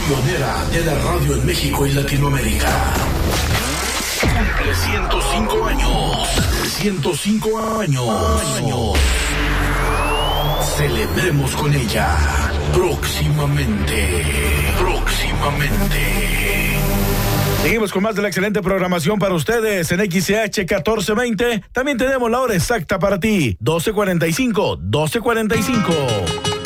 pionera de la radio en México y Latinoamérica. Cumple 105 años. 105 años. Celebremos con ella. Próximamente. Seguimos con más de la excelente programación para ustedes en XCH 1420. También tenemos la hora exacta para ti, 12:45.